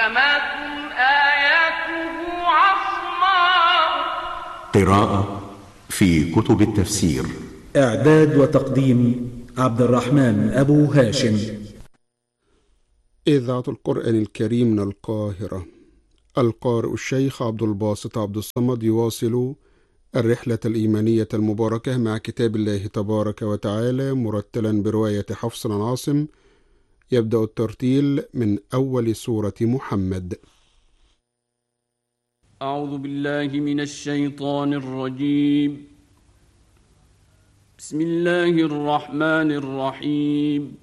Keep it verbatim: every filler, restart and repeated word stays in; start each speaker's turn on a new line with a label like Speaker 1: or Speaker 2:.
Speaker 1: محكمات آياته عصماء.
Speaker 2: قراءة في كتب التفسير.
Speaker 3: إعداد وتقديم عبد الرحمن أبو هاشم.
Speaker 4: إذاعة القرآن الكريم من القاهرة. القارئ الشيخ عبد الباسط عبد الصمد يواصل الرحلة الإيمانية المباركة مع كتاب الله تبارك وتعالى مرتلا برواية حفص عن عاصم. يبدأ الترتيل من أول سورة محمد.
Speaker 5: أعوذ بالله من الشيطان الرجيم. بسم الله الرحمن الرحيم.